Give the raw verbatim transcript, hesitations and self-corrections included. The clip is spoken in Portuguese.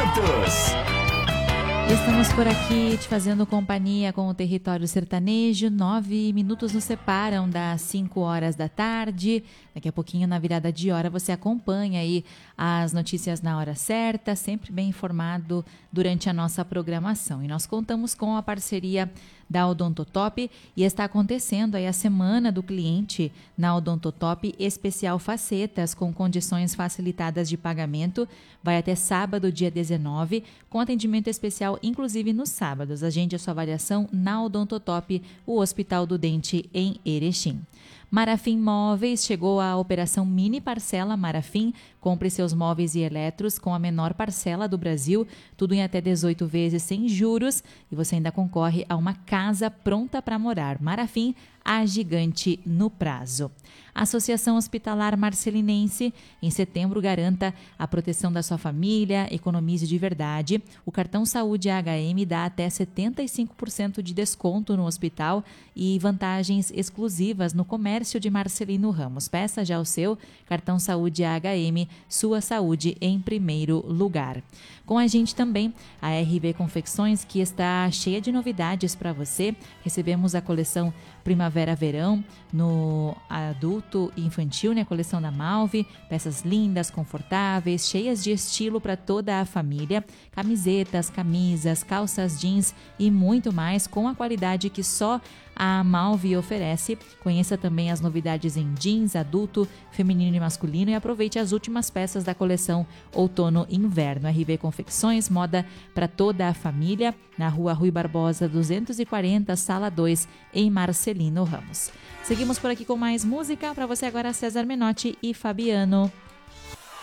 Santos. Estamos por aqui te fazendo companhia com o Território Sertanejo. Nove minutos nos separam das cinco horas da tarde. Daqui a pouquinho, na virada de hora, você acompanha aí as notícias na hora certa, sempre bem informado durante a nossa programação. E nós contamos com a parceria da Odontotop e está acontecendo aí a Semana do Cliente na Odontotop, especial facetas com condições facilitadas de pagamento. Vai até sábado, dia dezenove, com atendimento especial, inclusive nos sábados. Agende a sua avaliação na Odontotop, o Hospital do Dente em Erechim. Marafim Móveis chegou à operação Mini Parcela Marafim. Compre seus móveis e eletros com a menor parcela do Brasil, tudo em até dezoito vezes sem juros, e você ainda concorre a uma casa pronta para morar. Marafim, a gigante no prazo. Associação Hospitalar Marcelinense, em setembro garanta a proteção da sua família, economize de verdade. O cartão Saúde A H M dá até setenta e cinco por cento de desconto no hospital e vantagens exclusivas no comércio de Marcelino Ramos. Peça já o seu cartão Saúde A H M, sua saúde em primeiro lugar. Com a gente também a R B Confecções, que está cheia de novidades para você. Recebemos a coleção Primavera-Verão no adulto e infantil, né? A coleção da Malve, peças lindas, confortáveis, cheias de estilo para toda a família, camisetas, camisas, calças jeans e muito mais, com a qualidade que só a Malve oferece. Conheça também as novidades em jeans, adulto, feminino e masculino, e aproveite as últimas peças da coleção Outono e Inverno. R B Confecções, moda para toda a família, na Rua Rui Barbosa duzentos e quarenta, Sala dois, em Marcelino Ramos. Seguimos por aqui com mais música para você agora, César Menotti e Fabiano.